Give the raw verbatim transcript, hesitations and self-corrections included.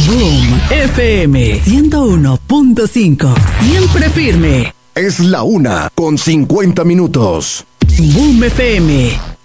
Boom F M ciento uno punto cinco. Siempre firme. Es la una con cincuenta minutos. Boom F M.